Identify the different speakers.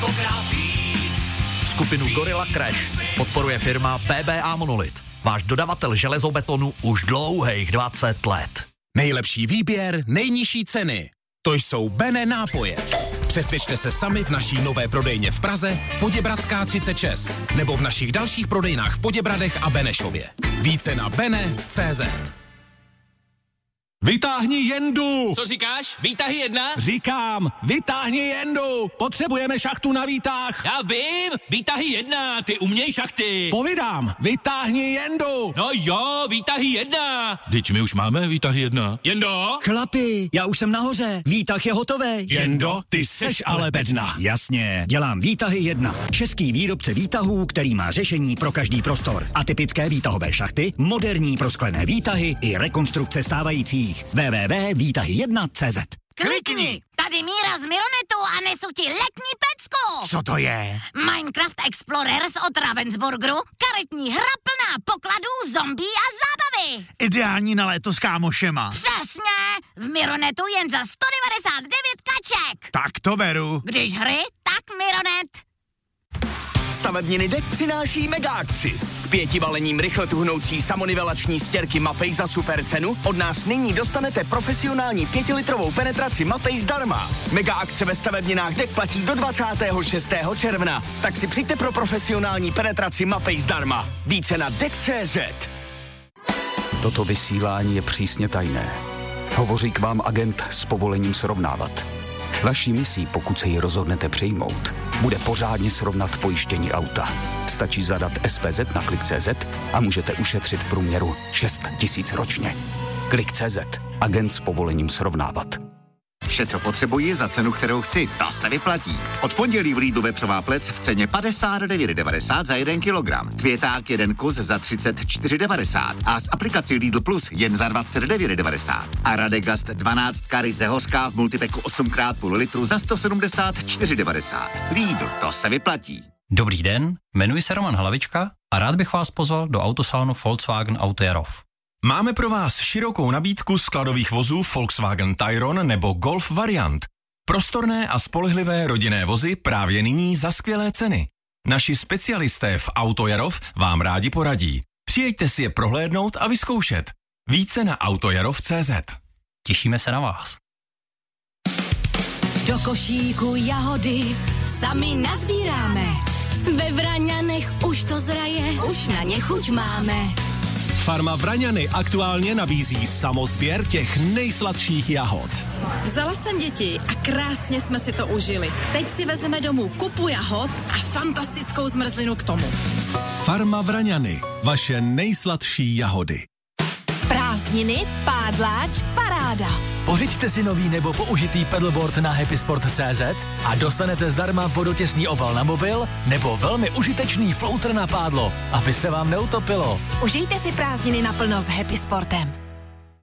Speaker 1: Skupinu Gorilla Crash podporuje firma PBA Monolit. Váš dodavatel železobetonu už dlouhých 20 let.
Speaker 2: Nejlepší výběr, nejnižší ceny. To jsou Bene nápoje. Přesvědčte se sami v naší nové prodejně v Praze, Poděbradská 36, nebo v našich dalších prodejnách v Poděbradech a Benešově. Více na bene.cz.
Speaker 3: Vytáhni jendu!
Speaker 2: Co říkáš? Výtahy 1?
Speaker 3: Říkám, vytáhni jendu! Potřebujeme šachtu na výtah!
Speaker 2: Já vím, výtahy 1, ty uměj šachty.
Speaker 3: Povídám, vytáhni jendu!
Speaker 2: No jo, výtahy 1. Teď my už máme výtahy 1. Jendo?
Speaker 4: Chlapi, já už jsem nahoře, výtah je hotový.
Speaker 3: Jendo, ty seš ale bedna.
Speaker 4: Jasně, dělám výtahy 1. Český výrobce výtahů, který má řešení pro každý prostor. Atypické výtahové šachty, moderní prosklené výtahy i rekonstrukce stávajících. www.výtahy1.cz.
Speaker 5: Klikni! Tady Míra z Mironetu a nesu ti letní pecku!
Speaker 3: Co to je?
Speaker 5: Minecraft Explorers od Ravensburgeru, karetní hra plná pokladů, zombí a zábavy!
Speaker 3: Ideální na léto s kámošema.
Speaker 5: Přesně! V Mironetu jen za 199 kaček!
Speaker 3: Tak to beru.
Speaker 5: Když hry, tak Mironet!
Speaker 6: Stavebniny DEK přináší mega akci. K 5 balením rychle tuhnoucí samonivelační stěrky Mapei za super cenu od nás nyní dostanete profesionální 5-litrovou penetraci Mapei zdarma. Mega akce ve stavebninách DEK platí do 26. června. Tak si přijďte pro profesionální penetraci Mapei zdarma. Více na DEK.cz.
Speaker 7: Toto vysílání je přísně tajné. Hovoří k vám agent s povolením srovnávat. Vaší misí, pokud se ji rozhodnete přijmout, bude pořádně srovnat pojištění auta. Stačí zadat SPZ na Klik.cz a můžete ušetřit v průměru 6 000 ročně. Klik.cz. Agent s povolením srovnávat.
Speaker 8: Vše, co potřebuji za cenu, kterou chci, ta se vyplatí. Od pondělí v Lidlu vepřová plec v ceně 59,90 za 1 kilogram. Květák 1 kus za 34,90 a z aplikací Lidl Plus jen za 29,90. A Radegast 12 ryze hořká v multipeku 8x půl litru za 174,90. Lidl, to se vyplatí.
Speaker 9: Dobrý den, jmenuji se Roman Hlavička a rád bych vás pozval do autosalonu Volkswagen Auto Jarov.
Speaker 10: Máme pro vás širokou nabídku skladových vozů Volkswagen Tayron nebo Golf variant. Prostorné a spolehlivé rodinné vozy právě nyní za skvělé ceny. Naši specialisté v Auto Jarov vám rádi poradí. Přijeďte si je prohlédnout a vyzkoušet. Více na autojarov.cz.
Speaker 9: Těšíme se na vás.
Speaker 11: Do košíku jahody sami nazbíráme. Ve Vraňanech už to zraje, už na ně chuť máme.
Speaker 3: Farma Vraňany aktuálně nabízí samozběr těch nejsladších jahod.
Speaker 12: Vzala jsem děti a krásně jsme si to užili. Teď si vezmeme domů kupu jahod a fantastickou zmrzlinu k tomu.
Speaker 3: Farma Vraňany, vaše nejsladší jahody.
Speaker 11: Prázdniny, pádláč, paráda.
Speaker 13: Pořiďte si nový nebo použitý pedalboard na happysport.cz a dostanete zdarma vodotěsný obal na mobil nebo velmi užitečný floater na pádlo, aby se vám neutopilo.
Speaker 11: Užijte si prázdniny naplno s Happy Sportem.